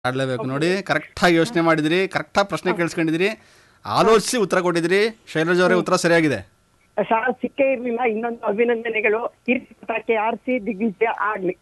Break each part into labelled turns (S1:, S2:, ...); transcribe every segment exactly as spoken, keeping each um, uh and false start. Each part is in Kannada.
S1: ಆಡ್ಲೇಬೇಕು ನೋಡಿ. ಕರೆಕ್ಟಾಗಿ ಯೋಚನೆ ಮಾಡಿದಿರಿ, ಕರೆಕ್ಟಾಗಿ ಪ್ರಶ್ನೆ ಕೇಳಿಸ್ಕೊಂಡಿದ್ದೀರಿ, ಆಲೋಚಿಸಿ ಉತ್ತರ ಕೊಟ್ಟಿದ್ದೀರಿ. ಶೈಲಜಾ ಅವರೇ ಉತ್ತರ ಸರಿಯಾಗಿದೆ.
S2: ಸಿಕ್ಕೇ ಇರ್ಲಿಲ್ಲ. ಇನ್ನೊಂದು ಅಭಿನಂದನೆಗಳು. ಕೀರ್ತಿ ಪತಾಕೆ ಆರಿಸಿ ದಿಗ್ವಿಜಯ ಆಗ್ಲಿ.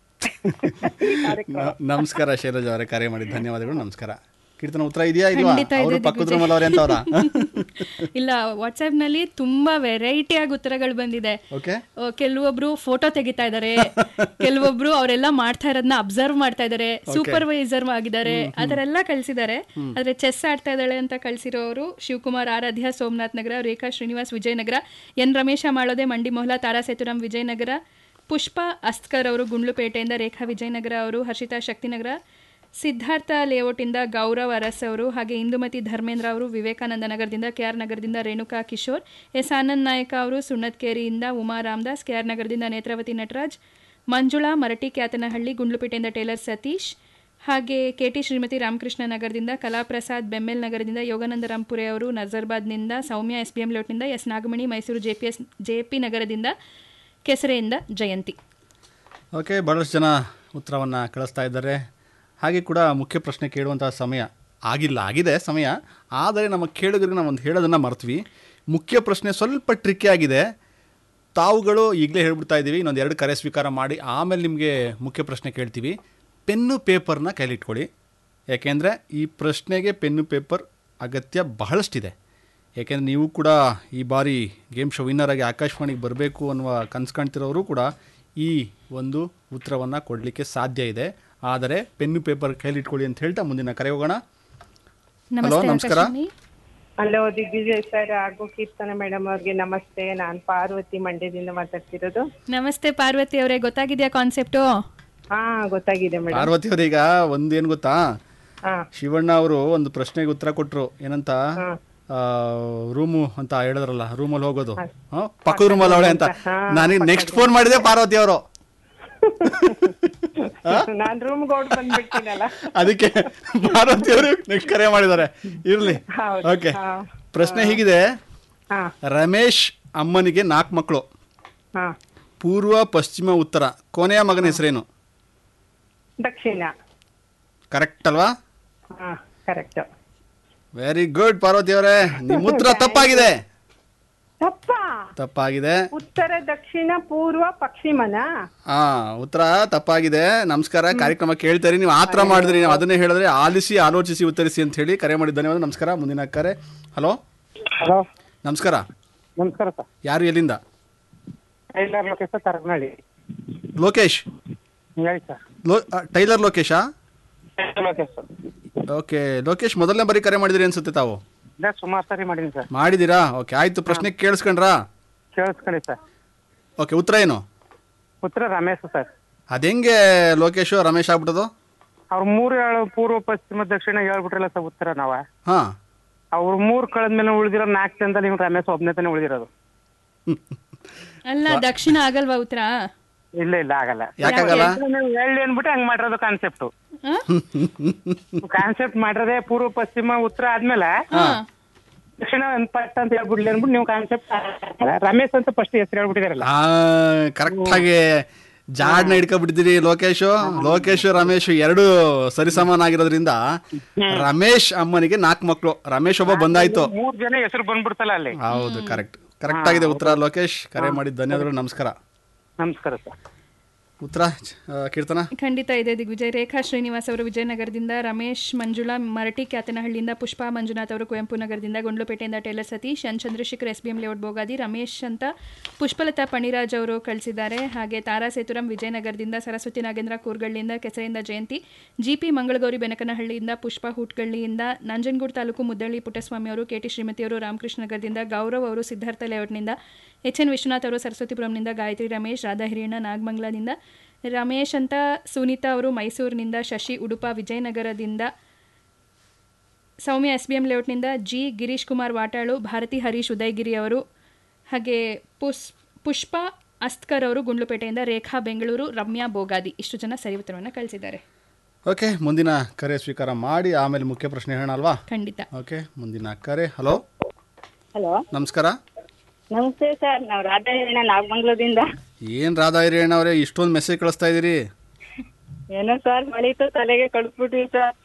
S1: ನಮಸ್ಕಾರ ಶೈಲಜಾ ಅವರೇ, ಕರೆ ಮಾಡಿದ ಧನ್ಯವಾದಗಳು. ನಮಸ್ಕಾರ. ಕೀರ್ತನ ಉತ್ತರ ಇದೆಯಾ ಇಲ್ವಾ? ಅವರು ಪಕ್ಕದ ರೂಮಲ್ಲಿ ಅವರೇ ಅಂತವ್ರ
S3: ಇಲ್ಲ, ವಾಟ್ಸ್ಆಪ್ ನಲ್ಲಿ ತುಂಬಾ ವೆರೈಟಿ ಆಗಿ ಉತ್ತರಗಳು ಬಂದಿದೆ. ಕೆಲವೊಬ್ರು ಫೋಟೋ ತೆಗಿತಾ ಇದಾರೆ, ಕೆಲವೊಬ್ರು ಅವರೆಲ್ಲ ಮಾಡ್ತಾ ಇರೋದನ್ನ ಅಬ್ಸರ್ವ್ ಮಾಡ್ತಾ ಇದಾರೆ, ಸೂಪರ್ವೈಸರ್ ಆಗಿದ್ದಾರೆ, ಅದರೆಲ್ಲ ಕಳ್ಸಿದ್ದಾರೆ. ಆದ್ರೆ ಚೆಸ್ ಆಡ್ತಾ ಇದ್ದಾಳೆ ಅಂತ ಕಳ್ಸಿರೋರು ಶಿವಕುಮಾರ್ ಆರಾಧ್ಯ ಸೋಮನಾಥ್ ನಗರ, ರೇಖಾ ಶ್ರೀನಿವಾಸ್ ವಿಜಯನಗರ, ಎನ್ ರಮೇಶ ಮಾಳೋದೆ ಮಂಡಿ ಮೊಹಲಾ, ತಾರಾ ಸೇತುರಾಮ್ ವಿಜಯನಗರ, ಪುಷ್ಪಾ ಅಸ್ಕರ್ ಅವರು ಗುಂಡ್ಲುಪೇಟೆಯಿಂದ, ರೇಖಾ ವಿಜಯನಗರ ಅವರು, ಹರ್ಷಿತಾ ಶಕ್ತಿನಗರ, ಸಿದ್ಧಾರ್ಥ ಲೇಔಟ್ ಇಂದ ಗೌರವ್ ಅರಸ್ ಅವರು, ಹಾಗೆ ಇಂದುಮತಿ ಧರ್ಮೇಂದ್ರ ಅವರು ವಿವೇಕಾನಂದ ನಗರದಿಂದ, ಕೆಆರ್ ನಗರದಿಂದ ರೇಣುಕಾ ಕಿಶೋರ್, ಎಸ್ ಆನಂದ್ ನಾಯಕ ಅವರು ಸುಣ್ಣತ್ಕೇರಿಯಿಂದ, ಉಮಾ ರಾಮದಾಸ್ ಕೆಆರ್ ನಗರದಿಂದ, ನೇತ್ರಾವತಿ ನಟರಾಜ್, ಮಂಜುಳಾ ಮರಟಿ ಕ್ಯಾತನಹಳ್ಳಿ ಗುಂಡ್ಲುಪೇಟೆಯಿಂದ, ಟೇಲರ್ ಸತೀಶ್, ಹಾಗೆ ಕೆಟಿ ಶ್ರೀಮತಿ ರಾಮಕೃಷ್ಣ ನಗರದಿಂದ, ಕಲಾಪ್ರಸಾದ್ ಬೆಮ್ಮೆಲ್ ನಗರದಿಂದ, ಯೋಗಾನಂದ ರಾಂಪುರೆ ಅವರು ನಜರ್ಬಾದ್ನಿಂದ, ಸೌಮ್ಯ ಎಸ್ ಬಿ ಎಂ ಲೇಔಟ್ನಿಂದ, ಎಸ್ ನಾಗಮಣಿ Mysuru J P S J P ನಗರದಿಂದ, ಕೆಸರೆಯಿಂದ ಜಯಂತಿ.
S1: ಓಕೆ, ಬಹಳಷ್ಟು ಜನ ಉತ್ತರವನ್ನು ಕಳಿಸ್ತಾ ಇದ್ದಾರೆ. ಹಾಗೆ ಕೂಡ ಮುಖ್ಯ ಪ್ರಶ್ನೆ ಕೇಳುವಂಥ ಸಮಯ ಆಗಿಲ್ಲ, ಆಗಿದೆ ಸಮಯ, ಆದರೆ ನಮ್ಮ ಕೇಳುಗರಿಗೆ ನಾವು ಒಂದು ಹೇಳೋದನ್ನು ಮರ್ತ್ವಿ. ಮುಖ್ಯ ಪ್ರಶ್ನೆ ಸ್ವಲ್ಪ ಟ್ರಿಕ್ಕಿ ಆಗಿದೆ. ತಾವುಗಳು ಈಗಲೇ ಹೇಳ್ಬಿಡ್ತಾ ಇದ್ದೀವಿ, ಇನ್ನೊಂದು ಎರಡು ಕರೆ ಸ್ವೀಕಾರ ಮಾಡಿ ಆಮೇಲೆ ನಿಮಗೆ ಮುಖ್ಯ ಪ್ರಶ್ನೆ ಕೇಳ್ತೀವಿ. ಪೆನ್ನು ಪೇಪರ್ನ ಕೈಲಿಟ್ಕೊಳ್ಳಿ, ಯಾಕೆಂದರೆ ಈ ಪ್ರಶ್ನೆಗೆ ಪೆನ್ನು ಪೇಪರ್ ಅಗತ್ಯ ಬಹಳಷ್ಟಿದೆ. ಯಾಕೆಂದರೆ ನೀವು ಕೂಡ ಈ ಬಾರಿ ಗೇಮ್ ಶೋ ವಿನ್ನರಾಗಿ ಆಕಾಶವಾಣಿಗೆ ಬರಬೇಕು ಅನ್ನುವ ಕನಸು ಕಾಣ್ತಿರೋರು ಕೂಡ ಈ ಒಂದು ಉತ್ತರವನ್ನು ಕೊಡಲಿಕ್ಕೆ ಸಾಧ್ಯ ಇದೆ. ಆದರೆ ಪೆನ್ನು ಪೇಪರ್ ಕೈಲಿಟ್ಕೊಳ್ಳಿ ಅಂತ ಹೇಳ್ತಾ ಮುಂದಿನ ಕರೆ ಹೋಗೋಣ. ಹಲೋ, ನಮಸ್ಕಾರ.
S2: ಹಲೋ, ದಿಗ್ವಿಜಯ್ ಸರ್ ಹಾಗೂ ಕೀರ್ತನ ಮೇಡಮ್ ಅವ್ರಿಗೆ ನಮಸ್ತೆ. ನಾನು ಪಾರ್ವತಿ ಮಂಡ್ಯದಿಂದ ಮಾತಾಡ್ತಿರೋದು.
S3: ನಮಸ್ತೆ ಪಾರ್ವತಿ ಅವರೇ, ಗೊತ್ತಾಗಿದೆಯಾ ಕಾನ್ಸೆಪ್ಟು?
S2: ಹಾ, ಗೊತ್ತಾಗಿದೆ ಮೇಡಮ್.
S1: ಪಾರ್ವತಿ ಅವರೀಗ ಒಂದೇನು ಗೊತ್ತಾ, ಶಿವಣ್ಣ ಅವರು ಒಂದು ಪ್ರಶ್ನೆಗೆ ಉತ್ತರ ಕೊಟ್ಟರು. ಏನಂತ, ರೂಮು ಅಂತ ಹೇಳಿದ್ರಲ್ಲ, ರೂಮಲ್ಲಿ ಹೋಗೋದು, ಪಕ್ಕದ ರೂಮಲ್ಲಿ ಅವಳೆ ಅಂತ. ನನಗೆ ನೆಕ್ಸ್ಟ್ ಫೋನ್ ಮಾಡಿದೆ ಪಾರ್ವತಿ ಅವರು.
S2: ನಾನ್ ರೂಮ್ಗೆ ಓಡ್ ಬಂದ್ಬಿಡ್ತೀನಲ್ಲ, ಅದಕ್ಕೆ
S1: ಪಾರ್ವತಿ ಅವರು ನೆಕ್ಸ್ಟ್ ಕರೆ ಮಾಡಿದ್ದಾರೆ. ಇರ್ಲಿ, ಓಕೆ. ಪ್ರಶ್ನೆ ಹೀಗಿದೆ, ರಮೇಶ್ ಅಮ್ಮನಿಗೆ ನಾಲ್ಕು ಮಕ್ಕಳು, ಪೂರ್ವ ಪಶ್ಚಿಮ ಉತ್ತರ, ಕೊನೆಯ ಮಗನ ಹೆಸರೇನು?
S2: ದಕ್ಷಿಣ.
S1: ಕರೆಕ್ಟ್ ಅಲ್ವಾ?
S2: ಕರೆಕ್ಟ್.
S1: ವೆರಿ ಗುಡ್ ಪಾರ್ವತಿ ಅವರೇ, ನಿಮ್ಮ ಉತ್ತರ ತಪ್ಪಾಗಿದೆ. ತಪ್ಪಾಗಿದೆ.
S2: ಉತ್ತರ, ದಕ್ಷಿಣ, ಪೂರ್ವ, ಪಶ್ಚಿಮನ.
S1: ಹಾ, ಉತ್ತರ ತಪ್ಪಾಗಿದೆ. ನಮಸ್ಕಾರ. ಕಾರ್ಯಕ್ರಮ ಕೇಳ್ತಾರೆ, ನೀವು ಆತರ ಮಾಡಿದ್ರಿ, ನಾವು ಅದನ್ನೇ ಹೇಳಿದ್ರೆ ಆಲಿಸಿ ಆಲೋಚಿಸಿ ಉತ್ತರಿಸಿ ಅಂತ ಹೇಳಿ ಕರೆ ಮಾಡಿದ ಧನ್ಯವಾದ. ನಮಸ್ಕಾರ. ಮುಂದಿನ ಕರೆ. ಹಲೋ.
S4: ಹಲೋ,
S1: ನಮಸ್ಕಾರ.
S4: ನಮಸ್ಕಾರ ಸರ್.
S1: ಯಾರು, ಎಲ್ಲಿಂದ?
S4: ಟೈಲರ್ ಲೋಕೇಶ್ ತರಗನಹಳ್ಳಿ.
S1: ಲೋಕೇಶ್
S4: ಹೇಳಿ sir.
S1: Tailor ಲೋಕೇಶಾ?
S4: Lokesh sir.
S1: Okay Lokesh, ಮೊದಲನೇ ಬಾರಿ ಕರೆ ಮಾಡಿದಿರಿ ಅನ್ಸುತ್ತೆ ತಾವು?
S4: ಸುಮಾರು ಸರಿ ಮಾಡಿದೀನಿ ಸರ್.
S1: ಮಾಡಿದೀರಾ? ಓಕೆ, ಆಯ್ತು. ಪ್ರಶ್ನೆ ಕೇಳಿಸ್ಕೊಂಡ್ರಾ?
S4: ಕೇಳಿಸ್ಕೊಳ್ಳಿ ಸರ್.
S1: ಓಕೆ, ಉತ್ತರ ಏನು?
S4: ಉತ್ತರ ರಮೇಶ್ ಸರ್.
S1: ಅದೆಂಗೆ ಲೋಕೇಶ್ ರಮೇಶ್ ಆಗ್ಬಿಟ್ಟದು?
S4: ಅವ್ರ ಮೂರು ಹೇಳು, ಪೂರ್ವ ಪಶ್ಚಿಮ ದಕ್ಷಿಣ ಹೇಳ್ಬಿಟ್ರಲ್ಲ ಸರ್ ಉತ್ತರ. ನಾವ
S1: ಹಾ,
S4: ಅವ್ರ ಮೂರ್ ಕಳೆದ್ಮೇಲೆ ಉಳಿದಿರೋ ನಾಲ್ಕು ಜನದಲ್ಲಿ ನೀವು ರಮೇಶ್ ಒಬ್ಬನೇ ತಾನೇ ಉಳಿದಿರೋದು.
S3: ಅಲ್ಲ, ದಕ್ಷಿಣ ಆಗಲ್ವಾ ಉತ್ತರ?
S4: ಇಲ್ಲ ಇಲ್ಲ, ಆಗಲ್ಲ.
S1: ಯಾಕಾಗಲ್ಲ?
S4: ಹೇಳಿ ಅನ್ಬಿಟ್ಟು ಹಂಗ್ ಮಾಡಿರೋದು ಕಾನ್ಸೆಪ್ಟ್. ಕಾನ್ಸೆಪ್ಟ್ ಮಾಡಿರೋದೇ ಪೂರ್ವ ಪಶ್ಚಿಮ ಉತ್ತರ ಆದ್ಮೇಲೆ ದಕ್ಷಿಣ ಫಸ್ಟ್ ಅಂತ ಹೇಳ್ಬಿಡ್ಲಿ ಅನ್ಬಿಟ್ಟು ನೀವು ಕಾನ್ಸೆಪ್ಟ್ ರಮೇಶ್ ಅಂತ ಫಸ್ಟ್ ಹೆಸರು ಹೇಳ್ಬಿಟ್ಟಿದಾರಲ್ಲ.
S1: ಕರೆಕ್ಟ್ ಆಗಿ ಜಾಡ್ನ ಹಿಡ್ಕೊಬಿಟ್ಟಿದ್ದೀರಿ ಲೋಕೇಶ್. ಲೋಕೇಶ್ ರಮೇಶ್ ಎರಡು ಸರಿಸಮಾನ ಆಗಿರೋದ್ರಿಂದ ರಮೇಶ್ ಅಮ್ಮನಿಗೆ ನಾಲ್ಕು ಮಕ್ಕಳು, ರಮೇಶ್ ಒಬ್ಬ ಬಂದಾಯ್ತು.
S4: ಮೂರ್ ಜನ ಹೆಸರು ಬಂದ್ಬಿಡ್ತಲ್ಲ ಅಲ್ಲಿ.
S1: ಹೌದು, ಕರೆಕ್ಟ್ ಕರೆಕ್ಟ್ ಆಗಿದೆ ಉತ್ತರ. ಲೋಕೇಶ್, ಕರೆ ಮಾಡಿದ ಧನ್ಯವಾದಗಳು. ನಮಸ್ಕಾರ.
S4: ನಮಸ್ಕಾರ ಸರ್.
S1: ಉತ್ತರ ಕೀರ್ತನ?
S3: ಖಂಡಿತ ಇದೆ ದಿಗ್ವಿಜಯ್. ರೇಖಾ ಶ್ರೀನಿವಾಸ್ ಅವರು ವಿಜಯನಗರದಿಂದ, ರಮೇಶ್ ಮಂಜುಳಾ ಮರಟಿ ಕ್ಯಾತನಹಳ್ಳಿಯಿಂದ, ಪುಷ್ಪಾ ಮಂಜುನಾಥ್ ಅವರು ಕುವೆಂಪು ನಗರದಿಂದ, ಗುಂಡ್ಲುಪೇಟೆಯಿಂದ Taylor Satish, N Chandrashekhar S B M layout Bogadi, Ramesh ಅಂತ ಪುಷ್ಪಲತಾ ಪಣಿರಾಜ್ ಅವರು ಕಳಿಸಿದ್ದಾರೆ. ಹಾಗೆ ತಾರಾ ಸೇತುರಾಮ್ ವಿಜಯನಗರದಿಂದ, ಸರಸ್ವತಿ ನಾಗೇಂದ್ರ ಕೂರ್ಗಳ್ಳಿಯಿಂದ, ಕೆಸರೆಯಿಂದ ಜಯಂತಿ, ಜಿ ಪಿ ಮಂಗಳಗೌರಿ ಬೆನಕನಹಳ್ಳಿಯಿಂದ, ಪುಷ್ಪಾ ಹುಟ್ಗಳ್ಳಿಯಿಂದ, ನಂಜನಗೂಡು ತಾಲೂಕು ಮುದ್ದಳ್ಳಿ ಪುಟ್ಟಸ್ವಾಮಿ ಅವರು, ಕೆಟಿ ಶ್ರೀಮತಿ ಅವರು ರಾಮಕೃಷ್ಣ ನಗರದಿಂದ, ಗೌರವ್ ಅವರು ಸಿದ್ಧಾರ್ಥ ಲೇಔಟ್ನಿಂದ, ಎಚ್ ಎನ್ ವಿಶ್ವನಾಥ್ ಅವರು ಸರಸ್ವತಿಪುರಂನಿಂದ, ಗಾಯತ್ರಿ ರಮೇಶ್ ರಾಧಾ ಹಿರಿಯಣ್ಣ ನಾಗಮಂಗಲದಿಂದ, ರಮೇಶ್ ಅಂತ ಸುನೀತಾ ಅವರು ಮೈಸೂರಿನಿಂದ, ಶಶಿ ಉಡುಪ ವಿಜಯನಗರದಿಂದ, ಸೌಮ್ಯ S B M ಲೇಔಟ್ನಿಂದ, G Girish Kumar Vatalu, Bharati Harish Udayagiri ಅವರು, ಹಾಗೆ ಪುಸ್ ಪುಷ್ಪಾ ಅಸ್ಕರ್ ಅವರು ಗುಂಡ್ಲುಪೇಟೆಯಿಂದ, ರೇಖಾ ಬೆಂಗಳೂರು, ರಮ್ಯಾ ಬೋಗಾದಿ. ಇಷ್ಟು ಜನ ಸರಿ ಉತ್ತರವನ್ನು ಕಳಿಸಿದ್ದಾರೆ.
S1: ಓಕೆ, ಮುಂದಿನ ಕರೆ ಸ್ವೀಕಾರ ಮಾಡಿ ಆಮೇಲೆ ಮುಖ್ಯ ಪ್ರಶ್ನೆ ಹೇಳೋಣ ಅಲ್ವಾ?
S3: ಖಂಡಿತ.
S1: ಓಕೆ, ಮುಂದಿನ ಕರೆ. ಹಲೋ.
S5: ಹಲೋ,
S1: ನಮಸ್ಕಾರ.
S5: ನಮಸ್ತೆ ಸರ್. ನಾವು ರಾಧಾ ಹಿರಿಯಣ್ಣ ನಾಗಮಂಗಲದಿಂದ.
S1: ಏನ್ ರಾಧಾ ಹಿರಿಯಣ್ಣ ಅವರೇ, ಇಷ್ಟೊಂದು ಮೆಸೇಜ್ ಕಳಿಸ್ತಾ ಇದೀರಿ?
S5: ಏನೋ ಸರ್, ಮಳಿತು ತಲೆಗೆ ಕಳಿಸ್ಬಿಟ್ವಿ ಸರ್.